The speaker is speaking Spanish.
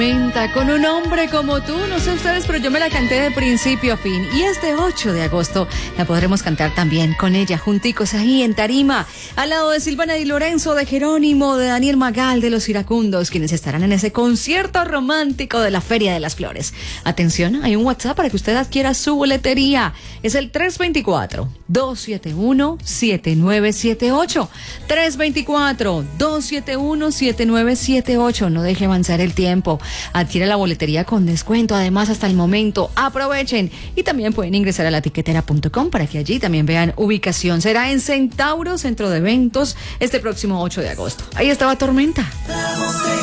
Con un hombre como tú, no sé ustedes, pero yo me la canté de principio a fin. Y este 8 de agosto la podremos cantar también con ella, junticos ahí en tarima, al lado de Silvana Di Lorenzo, de Jerónimo, de Daniel Magal, de Los Iracundos, quienes estarán en ese concierto romántico de la Feria de las Flores. Atención, hay un WhatsApp para que usted adquiera su boletería. Es el 324-271-7978. 324-271-7978. No deje avanzar el tiempo. Adquiere la boletería con descuento, además hasta el momento. Aprovechen. Y también pueden ingresar a latiquetera.com para que allí también vean ubicación. Será en Centauro, Centro de Eventos, este próximo 8 de agosto. Ahí estaba Tormenta.